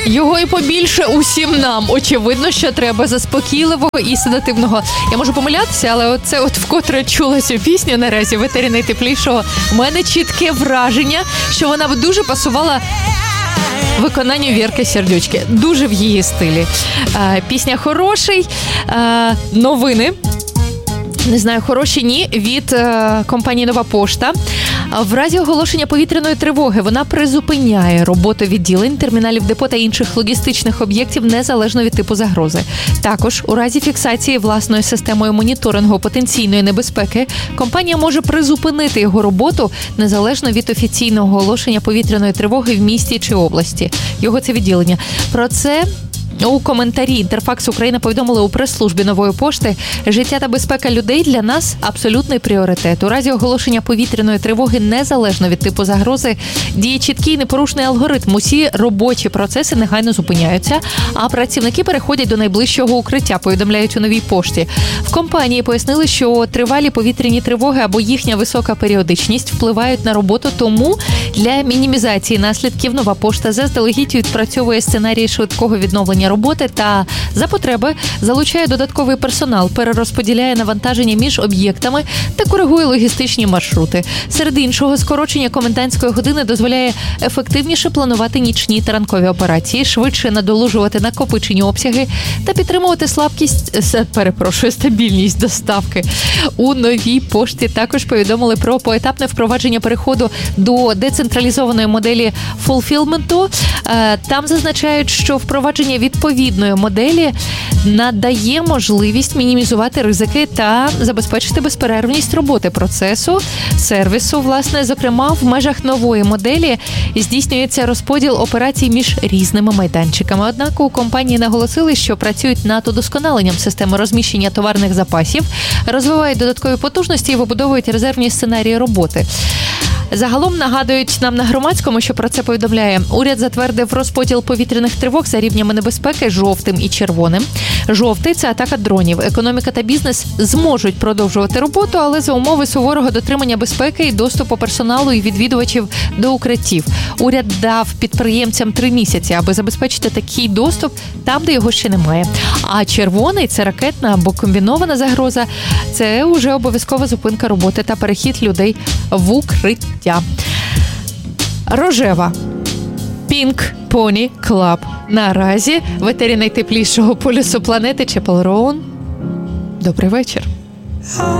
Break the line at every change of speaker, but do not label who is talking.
Його і побільше усім нам. Очевидно, що треба заспокійливого і седативного. Я можу помилятися, але це вкотре чула цю пісню наразі в етері найтеплішого. У мене чітке враження, що вона б дуже пасувала виконанню Вірки Сердючки. Дуже в її стилі. Пісня «Хороший». Новини. Не знаю, хороші ні, від компанії «Нова пошта». В разі оголошення повітряної тривоги вона призупиняє роботу відділень, терміналів депо та інших логістичних об'єктів незалежно від типу загрози. Також, у разі фіксації власною системою моніторингу потенційної небезпеки, компанія може призупинити його роботу незалежно від офіційного оголошення повітряної тривоги в місті чи області. Його це відділення. Про це у коментарі Інтерфакс Україна повідомили у прес-службі Нової пошти: життя та безпека людей для нас – абсолютний пріоритет. У разі оголошення повітряної тривоги, незалежно від типу загрози, діє чіткий непорушний алгоритм. Усі робочі процеси негайно зупиняються, а працівники переходять до найближчого укриття, повідомляють у Новій пошті. В компанії пояснили, що тривалі повітряні тривоги або їхня висока періодичність впливають на роботу, тому для мінімізації наслідків Нова пошта заздалегідь відпрацьовує сценарії швидкого відновлення роботи та, за потреби, залучає додатковий персонал, перерозподіляє навантаження між об'єктами та коригує логістичні маршрути. Серед іншого, скорочення комендантської години дозволяє ефективніше планувати нічні та ранкові операції, швидше надолужувати накопичені обсяги та підтримувати стабільність доставки. У Новій пошті також повідомили про поетапне впровадження переходу до децентралізованої моделі фулфілменту. Там зазначають, що впровадження відповідної моделі надає можливість мінімізувати ризики та забезпечити безперервність роботи процесу, сервісу. Власне, зокрема, в межах нової моделі здійснюється розподіл операцій між різними майданчиками. Однак у компанії наголосили, що працюють над удосконаленням системи розміщення товарних запасів, розвивають додаткові потужності і вибудовують резервні сценарії роботи. Загалом нагадують нам на Громадському, що про це повідомляє. Уряд затвердив розподіл повітряних тривог за рівнями небезпеки жовтим і червоним. Жовтий – це атака дронів. Економіка та бізнес зможуть продовжувати роботу, але за умови суворого дотримання безпеки і доступу персоналу і відвідувачів до укриттів. Уряд дав підприємцям 3 місяці, аби забезпечити такий доступ там, де його ще немає. А червоний – це ракетна або комбінована загроза. Це уже обов'язкова зупинка роботи та перехід людей в укриття. Рожева. Pink Pony Club. Наразі в етері найтеплішого полюсу планети Chapel Roan. Добрий вечір.